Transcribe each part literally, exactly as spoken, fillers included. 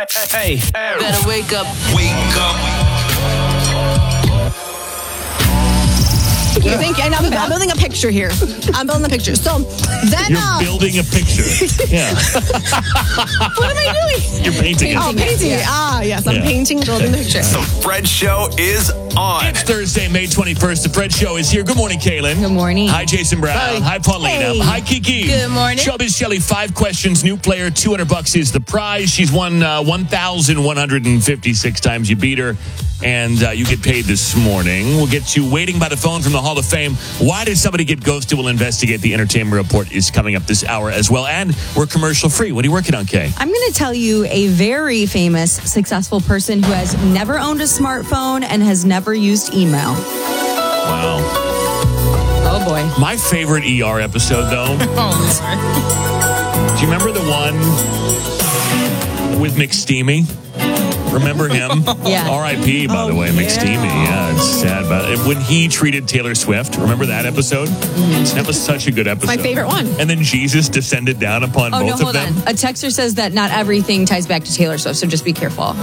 Hey, better wake up. Wake up. You think? And I'm, I'm building a picture here. I'm building a picture. So then, you're uh, building a picture. Yeah. what am I doing? You're painting it. Oh, painting it. Ah, yes, I'm Yeah. painting, building the picture. The Fred Show is on. It's Thursday, May twenty-first. The Fred Show is here. Good morning, Kaylin. Good morning. Hi, Jason Brown. Hi, Paulina. Hey. Hi, Kiki. Good morning. Showbiz Shelley, five questions. New player, two hundred bucks is the prize. She's won uh, one thousand one hundred fifty-six times. You beat her, and uh, you get paid this morning. We'll get you waiting by the phone from the Hall of Fame. Why did somebody get ghosted? We'll investigate. The Entertainment Report is coming up this hour as well. And we're commercial free. What are you working on, Kay? I'm going to tell you a very famous, successful person who has never owned a smartphone and has never used email. Wow. Oh, boy. My favorite E R episode, though. Oh, Do you remember the one with McSteamy? Remember him? Yeah. R I P, by Oh, the way, yeah. McSteamy. Yeah, it's sad. But when he treated Taylor Swift, remember that episode? Mm-hmm. That was such a good episode. My favorite one. And then Jesus descended down upon Oh, both no, of hold them. on. A texter says that not everything ties back to Taylor Swift, so just be careful.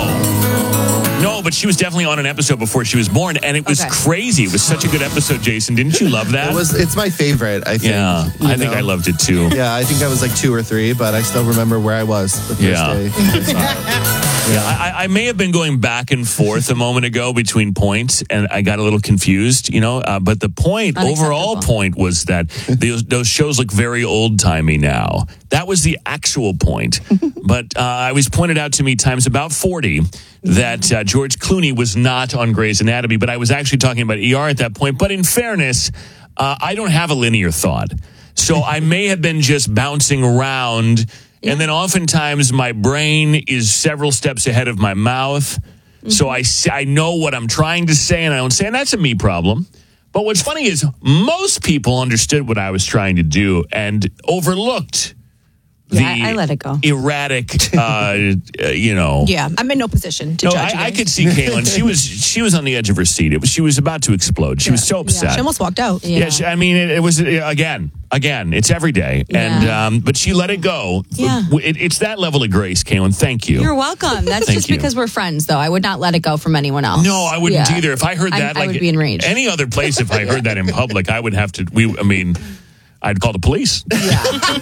Oh. No, but she was definitely on an episode before she was born, and it was Okay. crazy. It was such a good episode, Jason. Didn't you love that? It was. It's my favorite. I think. Yeah, you I think know. I loved it too. Yeah, I think I was like two or three, but I still remember where I was the first Yeah. day. I saw it. Yeah, I, I may have been going back and forth a moment ago between points, and I got a little confused, you know. Uh, but the point, overall point, was that those, those shows look very old timey now. That was the actual point. But uh, it was pointed out to me times about forty that uh, George Clooney was not on Grey's Anatomy, but I was actually talking about E R at that point. But in fairness, uh, I don't have a linear thought, so I may have been just bouncing around. And then oftentimes my brain is several steps ahead of my mouth. Mm-hmm. So I, I know what I'm trying to say and I don't say, and that's a me problem. But what's funny is most people understood what I was trying to do and overlooked the Yeah, I, I let it go. erratic, uh, uh, you know. Yeah, I'm in no position to No, judge. I, I again. could see Kaylin. She was she was on the edge of her seat. It was she was about to explode. She was so upset. She almost walked out. Yeah, she, I mean, it, it was uh, again, again. It's every day, and Yeah. um, but she let it go. Yeah. It, it's that level of grace, Kaylin. Thank you. You're welcome. That's Thank just you. because we're friends, though. I would not let it go from anyone else. No, I wouldn't Yeah. either. If I heard I- that, I like would be enraged. any other place, if I heard that in public, I would have to. We, I mean, I'd call the police. Yeah.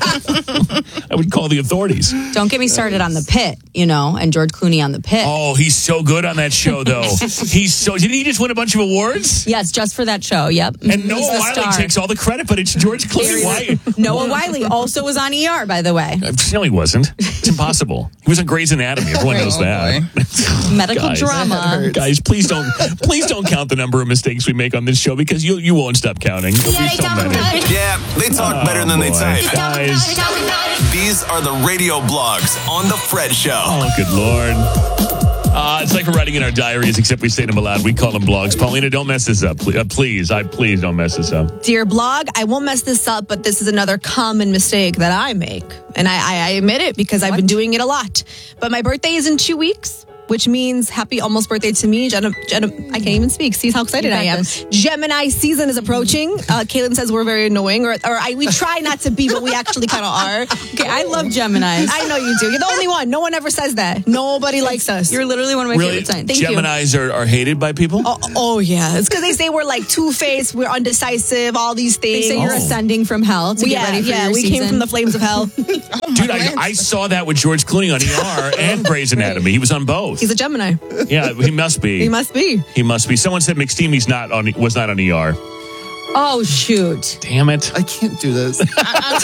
I would call the authorities. Don't get me started on the Pit, you know, and George Clooney on the Pit. Oh, he's so good on that show, though. He's so. Didn't he just win a bunch of awards? Yes, just for that show. Yep. And He's Noah the Wiley star. takes all the credit, but it's George Clooney. Why? Noah Wiley also was on E R, by the way. No, he wasn't. It's impossible. He was on Grey's Anatomy. Everyone knows that. Medical Guys. drama. Guys, please don't, please don't count the number of mistakes we make on this show because you you won't stop counting. There'll be so many. Yeah, they talk Oh, better than they boy. type. Guys. These are the radio blogs on The Fred Show. Oh, good Lord. Uh, it's like we're writing in our diaries, except we say them aloud. We call them blogs. Paulina, don't mess this up. Please, uh, please, I please don't mess this up. Dear blog, I won't mess this up, but this is another common mistake that I make. And I, I, I admit it because I've been doing it a lot. But my birthday is in two weeks, which means happy almost birthday to me. Jenna, Jenna, I can't even speak. See how excited You got I am. this. Gemini season is approaching. Uh, Kaylin says we're very annoying, or, or I, we try not to be, but we actually kind of are. Okay, I love Geminis. I know you do. You're the only one. No one ever says that. Nobody likes us. You're literally one of my Really, favorite signs. Thank you. Geminis are, are hated by people? Oh, oh yeah. It's because they say we're like two-faced, we're undecisive, all these things. They say you're Oh. ascending from hell to yeah, get ready for yeah, your we season. came from the flames of hell. Dude, I, I saw that with George Clooney on E R and Grey's Anatomy. He was on both. He's a Gemini. Yeah, he must be. He must be. He must be. Someone said McSteamy's not on. Was not on E R. Oh, shoot. Damn it! I can't do this. I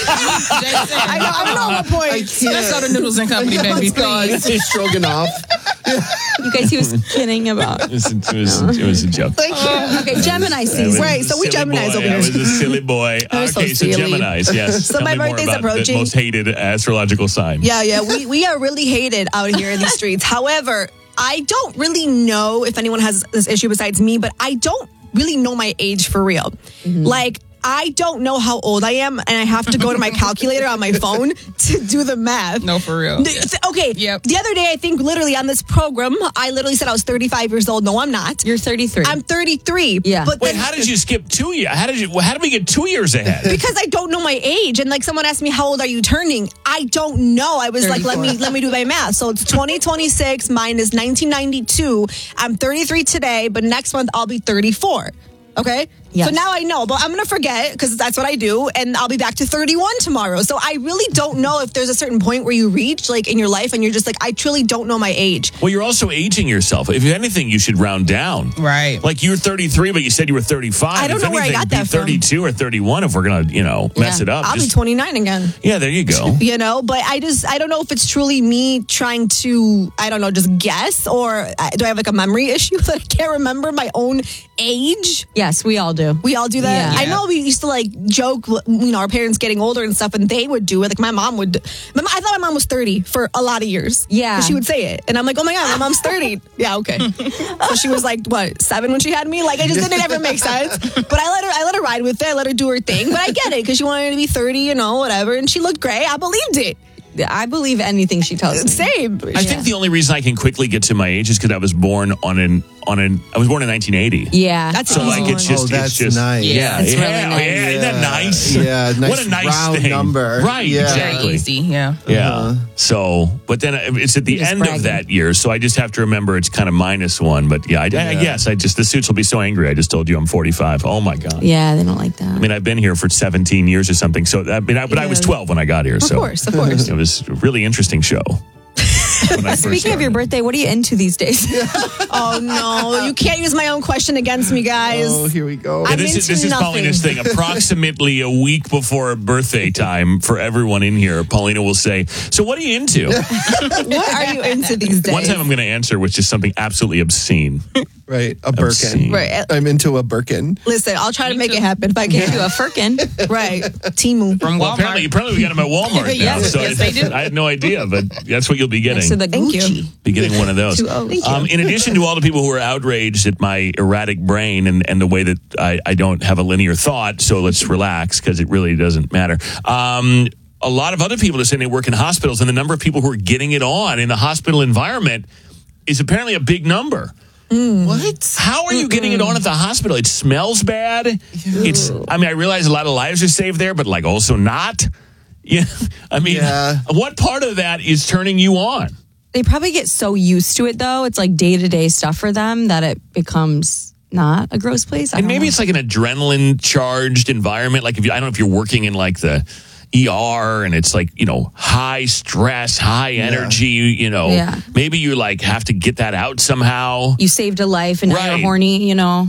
know. I don't know what point. I can't. That's how the noodles and company, baby. Please. It's stroganoff. You guys, he was kidding about. It was, it was, it was a joke. Thank you. Okay, Gemini It was season. Right, a so we silly Geminis boy. over I here. was a silly boy. We're so Okay, so silly. Geminis, yes. So Tell my me more birthday's about approaching. the most hated astrological sign. Yeah, yeah. We we are really hated out here in these streets. However, I don't really know if anyone has this issue besides me, but I don't really know my age for real. Like, I don't know how old I am, and I have to go to my calculator on my phone to do the math. No, for real. Okay. Yep. The other day, I think literally on this program, I literally said I was thirty-five years old. No, I'm not. You're thirty-three. I'm thirty-three. Yeah. But Wait, then- how did you skip two years? How did you? How did we get two years ahead? Because I don't know my age, and like someone asked me, "How old are you turning?" I don't know. I was like, "Let me let me do my math." So it's twenty twenty-six minus nineteen ninety-two. I'm thirty-three today, but next month I'll be thirty-four. Okay. Yes. So now I know, but I'm going to forget because that's what I do. And I'll be back to thirty-one tomorrow. So I really don't know if there's a certain point where you reach like in your life and you're just like, I truly don't know my age. Well, you're also aging yourself. If anything, you should round down. Right. Like you're thirty-three, but you said you were thirty-five. I don't if know where I anything, got be that from. thirty-two or thirty-one if we're going to, you know, mess Yeah. it up. I'll Just- be twenty-nine again. Yeah, there you go. You know, but I just, I don't know if it's truly me trying to, I don't know, just guess, or uh, do I have like a memory issue that I can't remember my own age? Yes, we all do. We all do that. Yeah. I know we used to like joke, you know, our parents getting older and stuff, and they would do it. Like my mom would. My, mom- I thought my mom was thirty for a lot of years. Yeah. 'Cause she would say it, and I'm like, oh my god, my mom's thirty. Yeah, okay. So she was like, what, seven when she had me? Like, it just didn't ever make sense. But I let her, I let her ride with it. I let her do her thing. But I get it because she wanted to be thirty, you know, whatever, and she looked great. I believed it. I believe anything she tells me. Same. I think the only reason I can quickly get to my age is because I was born on an on an I was born in nineteen eighty. Yeah. That's So an easy like it's one. just Oh, that's it's just nice. yeah It's yeah, really yeah, nice. yeah, isn't that nice? Yeah, nice what a nice round thing. number. Right, Yeah. exactly. Easy, yeah. Yeah. Uh-huh. So, but then it's at the You're just end bragging. of that year, so I just have to remember it's kind of minus one. But yeah, I, I Yeah. guess I just the suits will be so angry. I just told you I'm forty-five. Oh my god. Yeah, they don't like that. I mean, I've been here for seventeen years or something. So, I mean, I, but I was twelve when I got here. Of so course, of course. it was a really interesting show. when I first Speaking of your started. birthday, what are you into these days? Oh no, you can't use my own question against me, guys. Oh, here we go. Yeah, I'm this, is, into this is nothing. Paulina's thing. Approximately a week before birthday time for everyone in here, Paulina will say, "So, what are you into?" What are you into these days? One time, I'm going to answer, which is something absolutely obscene. Right, a Birkin. Obscene. Right. I'm into a Birkin. Listen, I'll try to Me make too. it happen if I can. To a firkin. Right. Timu. From Well, Walmart. apparently, apparently, we got them at Walmart now. Yes, so yes, I, they do. I had no idea, but that's what you'll be getting. So the Thank you. Gucci. be getting one of those. Two O's. Um, in addition to all the people who are outraged at my erratic brain and, and the way that I, I don't have a linear thought, so let's relax because it really doesn't matter. Um, a lot of other people are saying they work in hospitals, and the number of people who are getting it on in the hospital environment is apparently a big number. What? How are you getting it on at the hospital? It smells bad. It's. I mean, I realize a lot of lives are saved there, but like also not. Yeah. I mean, Yeah. what part of that is turning you on? They probably get so used to it, though. It's like day to day stuff for them that it becomes not a gross place. I And don't maybe know. it's like an adrenaline charged environment. Like if you, I don't know if you're working in like the E R and it's like, you know, high stress, high energy, you know, Yeah. maybe you like have to get that out somehow. you saved a life and now Right. you're horny, you know.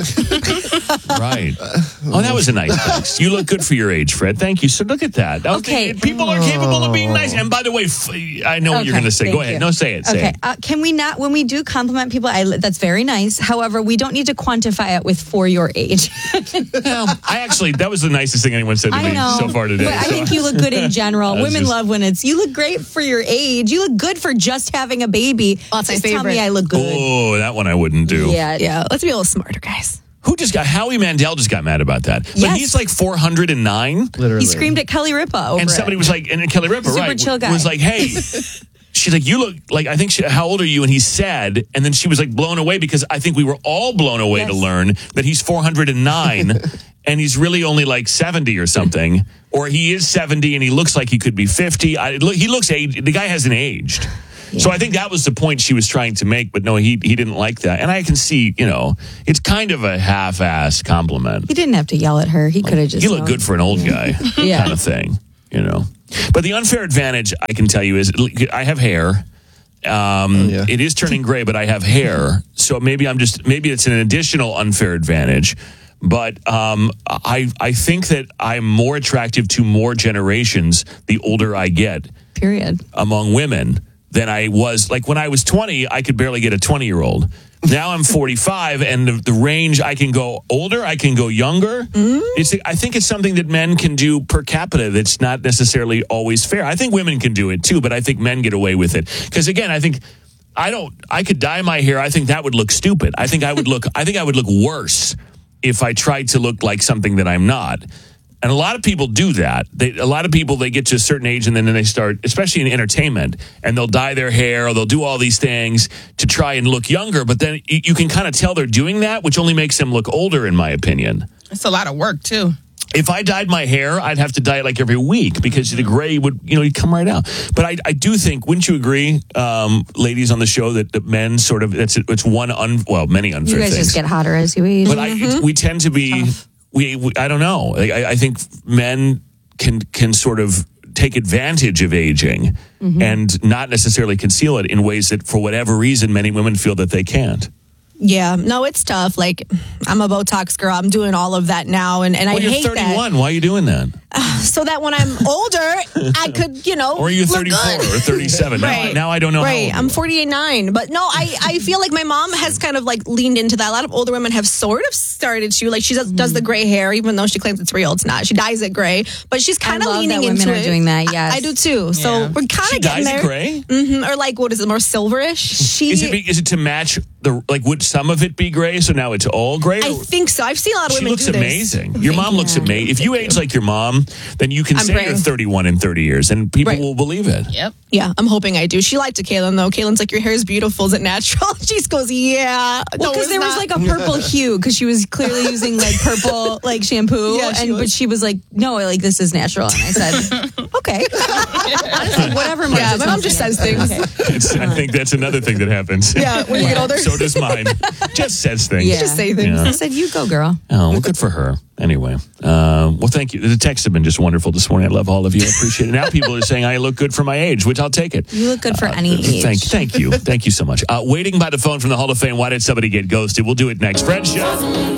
Right. Oh, that was a nice text. You look good for your age, Fred. Thank you. So look at that. Okay. People are capable of being nice. And by the way, f- I know what you're Okay, going to say. Go thank ahead. you. No, say it. Say Okay, it. uh, can we not, when we do compliment people, I, that's very nice. However, we don't need to quantify it with for your age. Well, I actually, that was the nicest thing anyone said to I me know. so far today. But I So- think you look good in general. was Women just- love when it's, you look great for your age. You look good for just having a baby. Oh, that's my just tell me favorite. I look good. Oh, that one I wouldn't do. Yeah. Yeah, let's be a little smarter, guys. Who just got, Howie Mandel just got mad about that. But Yes. he's like four hundred nine. Literally. He screamed at Kelly Ripa over And somebody it. was like, and Kelly Ripa, Super right, chill guy. was like, hey, she's like, you look like, I think, she, how old are you? And he said, and then she was like blown away because I think we were all blown away to Yes. learn that he's four hundred nine and he's really only like seventy or something, or he is seventy and he looks like he could be fifty. I, look, he looks aged. The guy hasn't aged. So I think that was the point she was trying to make, but no, he he didn't like that. And I can see, you know, it's kind of a half-ass compliment. He didn't have to yell at her. He could have just. You look known. good for an old guy, Yeah. kind of thing, you know. But the unfair advantage, I can tell you, is I have hair. Um, yeah. It is turning gray, but I have hair. So maybe I'm just, maybe it's an additional unfair advantage. But um, I, I think that I'm more attractive to more generations the older I get Period. among women than I was. Like when I was twenty, I could barely get a twenty-year-old. Now I'm forty-five, and the, the range, I can go older, I can go younger. It's, I think it's something that men can do per capita that's not necessarily always fair. I think women can do it too, but I think men get away with it. Because again, I think I don't, I could dye my hair. I think that would look stupid. I think I would look, I think I would look worse if I tried to look like something that I'm not. And a lot of people do that. They, a lot of people, they get to a certain age and then they start, especially in entertainment, and they'll dye their hair or they'll do all these things to try and look younger. But then you, you can kind of tell they're doing that, which only makes them look older, in my opinion. It's a lot of work, too. If I dyed my hair, I'd have to dye it like every week because the gray would, you know, you'd come right out. But I, I do think, wouldn't you agree, um, ladies on the show, that, that men sort of, it's it's one, un, well, many unfair You guys things. just get hotter as you age. But I, it, we tend to be, we, we I don't know. I, I think men can can sort of take advantage of aging mm-hmm. and not necessarily conceal it in ways that, for whatever reason, many women feel that they can't. Yeah, no, it's tough. Like, I'm a Botox girl. I'm doing all of that now, and, and well, I you're hate thirty-one. that. Why are you doing that? Uh, so that when I'm older, I could, you know, or are you look thirty-four good. or thirty-seven? Right. Now, now I don't know. Right, how I'm forty-eight nine. But no, I, I feel like my mom has kind of like leaned into that. A lot of older women have sort of started to. Like, she does, does the gray hair, even though she claims it's real. It's not. She dyes it gray. But she's kind of leaning that into women it. are doing that, yes. I, I do too. So Yeah. we're kind She of getting dyes there. it gray? Mm-hmm. Or like, what is it, more silverish? She, Is it, is it to match the, like, would some of it be gray, so now it's all gray? I think so. I've seen a lot of She women looks do this. amazing. Your mom looks amazing. If you age like your mom, then you can I'm say praying. you're thirty-one in thirty years, and people Right. will believe it. Yep. Yeah, I'm hoping I do. She liked it, Kaylin, though. Kaylin's like, your hair is beautiful. Is it natural? She just goes, yeah. Well, no, because it's there was not. like a purple hue because she was clearly using like purple like shampoo, Yeah, she and was. but she was like, no, like this is natural, and I said, okay, honestly, whatever. Yeah, my mom just says things. It's, I think that's another thing that happens. Yeah, when you get older. So does mine. Just says things. Yeah. Just say things. Yeah. I said, you go, girl. Oh, well, good for her. Anyway, uh, well, thank you. The texts have been just wonderful this morning. I love all of you. I appreciate it. Now people are saying I look good for my age, which I'll take it. You look good for Uh, any age. Thank, thank you. Thank you so much. Uh, waiting by the phone from the Hall of Fame. Why did somebody get ghosted? We'll do it next. Fred Show.